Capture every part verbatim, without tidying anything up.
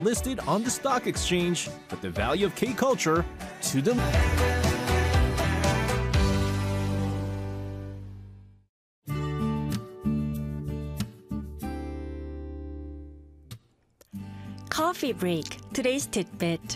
listed on the stock exchange, but the value of K-culture to the... Coffee break. Today's tidbit.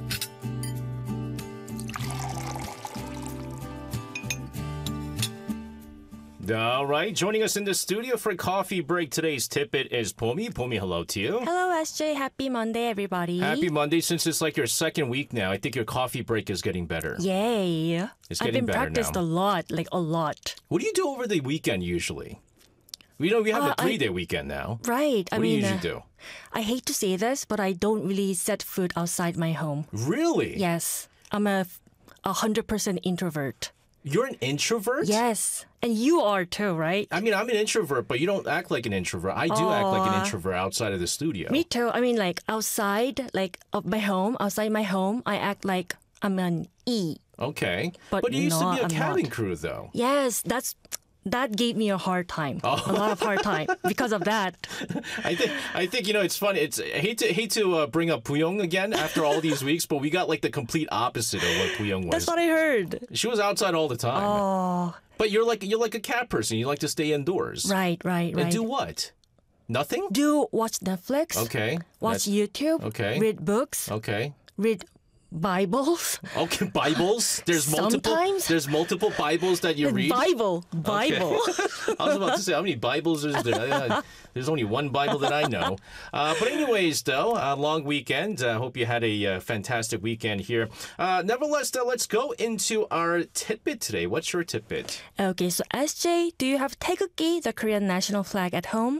All right, joining us in the studio for coffee break, today's tidbit is Pomi. Pomi, hello to you. Hello, S J. Happy Monday, everybody. Happy Monday. Since it's like your second week now, I think your coffee break is getting better. Yay. It's I've getting been better practiced now. a lot, like a lot. What do you do over the weekend usually? We know we have Uh, a three-day weekend now. Right. What I do mean, you usually uh, do? I hate to say this, but I don't really set foot outside my home. Really? Yes. I'm a a hundred percent introvert. You're an introvert? Yes. And you are too, right? I mean, I'm an introvert, but you don't act like an introvert. I do act like an introvert outside of the studio. Me too. I mean, like outside, like of my home, outside my home, I act like I'm an E. Okay. But you used no, to be a I'm cabin not. crew, though. Yes, that's that gave me a hard time. Oh. A lot of hard time because of that. I think I think you know it's funny. It's I hate to hate to uh, bring up Puyong again after all these weeks, but we got like the complete opposite of what Puyong was. That's what I heard. She was outside all the time. Oh, But you're like you're like a cat person. You like to stay indoors. right, right, And right. do what? Nothing? Do watch Netflix. Okay. Watch That's- YouTube. okay. Read books. Okay. Read Bibles. Okay. Bibles. There's multiple. Sometimes. There's multiple Bibles that you read. Bible. Bible. I was about to say, how many Bibles is there? Uh, There's only one Bible that I know. Uh, but anyways, though, a long weekend. I uh, hope you had a uh, fantastic weekend here. Uh, nevertheless, though, let's go into our tidbit today. What's your tidbit? Okay, so S J, do you have taegukgi, the Korean national flag, at home?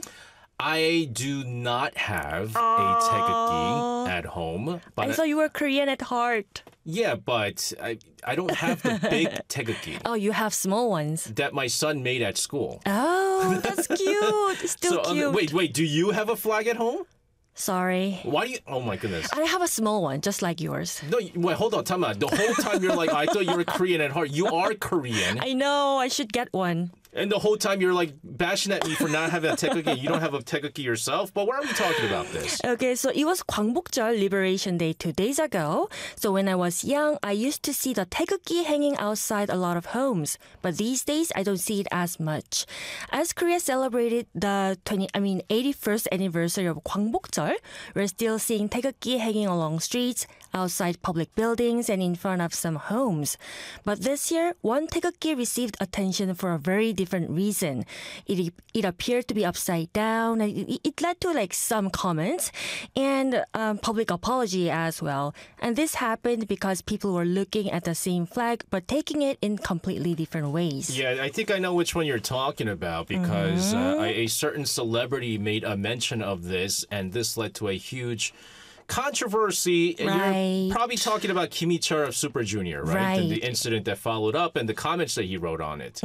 I do not have a taegukgi at home. But I thought you were Korean at heart. yeah, but I, I don't have the big taegukgi Oh, you have small ones. that my son made at school. Oh, that's cute. It's still So, uh, cute. wait, wait, do you have a flag at home? Sorry. Why do you? Oh my goodness. I have a small one, just like yours. No, you- wait, hold on, time out. The whole time you're like, I thought you were Korean at heart. You are Korean. I know, I should get one. And the whole time you're like bashing at me for not having a taegukgi. You don't have a taegukgi yourself. But why are we talking about this? Okay, so it was Gwangbokjeol Liberation Day two days ago. So when I was young, I used to see the taegukgi hanging outside a lot of homes. But these days, I don't see it as much. As Korea celebrated the twenty, I mean eighty-first anniversary of Gwangbokjeol, we're still seeing taegukgi hanging along streets, outside public buildings, and in front of some homes. But this year, one taegukgi received attention for a very different reason. It it appeared to be upside down, and it, it led to like some comments and um, public apology as well. And this happened because people were looking at the same flag but taking it in completely different ways. Yeah, I think I know which one you're talking about because uh, a, a certain celebrity made a mention of this, and this led to a huge controversy. And Right. You're probably talking about Kim Hee-chul of Super Junior, right? And the Right. incident that followed up and the comments that he wrote on it.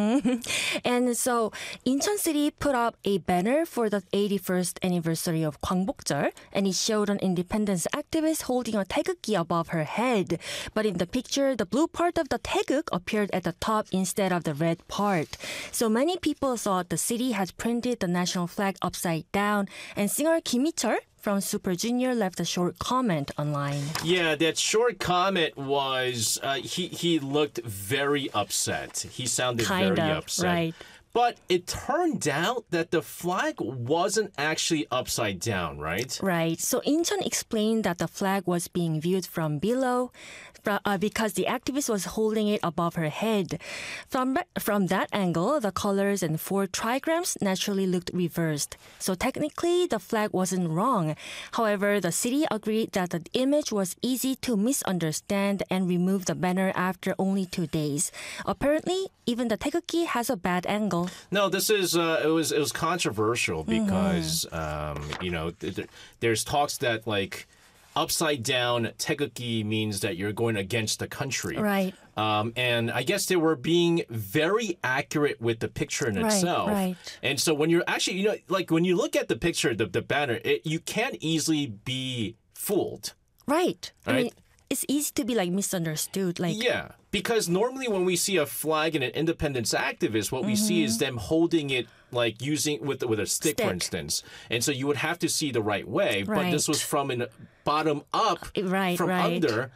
And so Incheon City put up a banner for the eighty-first anniversary of Gwangbokjeol, and it showed an independence activist holding a taegukgi above her head. But in the picture, the blue part of the taeguk appeared at the top instead of the red part. So many people thought the city had printed the national flag upside down, and singer Kim Hee-chul from Super Junior left a short comment online. Yeah, that short comment was uh, he he looked very upset. He sounded Kind very of, upset. right. But it turned out that the flag wasn't actually upside down, right? Right. So Incheon explained that the flag was being viewed from below fro- uh, because the activist was holding it above her head. From, from that angle, the colors and four trigrams naturally looked reversed. So technically, the flag wasn't wrong. However, the city agreed that the image was easy to misunderstand and removed the banner after only two days. Apparently, even the taegukgi has a bad angle. No, this is uh, it was it was controversial because Mm-hmm. um, you know th- th- there's talks that like upside down taegukgi means that you're going against the country, Right. Um, and I guess they were being very accurate with the picture in Right, itself. right. And so when you're actually, you know, like when you look at the picture, the the banner, it, you can't easily be fooled. Right. I Right. mean, it's easy to be like misunderstood. Like, Yeah, Because normally when we see a flag and an independence activist, what we see is them holding it like using with with a stick, Stick. for instance. And so you would have to see the right way. But this Right. was from an bottom up, Right, from right. under.